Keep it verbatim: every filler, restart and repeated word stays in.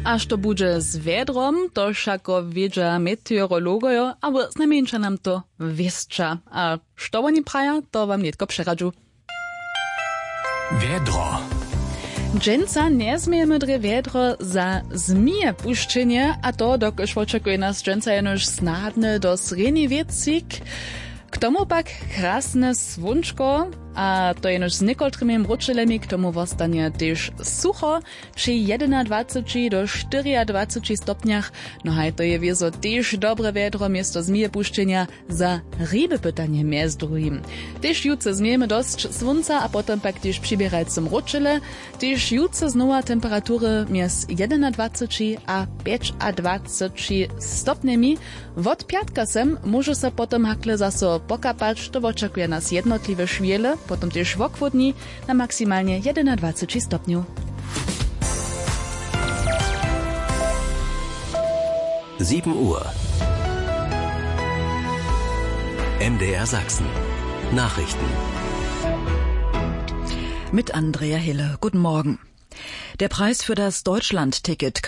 A što bude z vedrom, to všako wiedza meteorologojo, ale znamienča nam to wieszcza. A što oni praja, to wam nietko przeradzu. Vedro. Dżęca nie zmiejemy dre wiedro za zmije puszczenie, a to dokoż oczekuje nas dżęca jenoż snadny do sredni wiecik. K tomu pak krasne słonczko, a to jenoż z niekoltrymi mručelemi, k tomu wostanie też sucho, przy dwadzieścia jeden do dwadzieścia cztery stopniach, no haj to je wiezo też dobre wiedro miesto zmije puszczenia za ryby pytanie między drugim. Też jutce zmiejemy dość słońca, a potem pak też przybierajce mručele, też jutce znowa temperatury między dwadzieścia jeden a dwadzieścia pięć stopniami. Wod piatka sem może se potem hakle zaso pokapać, to oczekuje nas jednotliwe szwiele, potem też w okwodni na maksymalnie dwadzieścia jeden stopniu. sieben Uhr. M D R Sachsen. Nachrichten. Mit Andrea Hille. Guten Morgen. Der Preis für das Deutschland-Ticket